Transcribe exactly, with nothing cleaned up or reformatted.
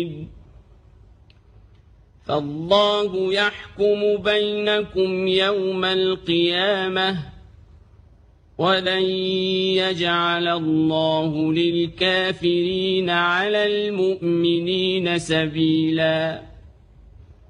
فالله يحكم بينكم يوم القيامة ولن يجعل الله للكافرين على المؤمنين سبيلا.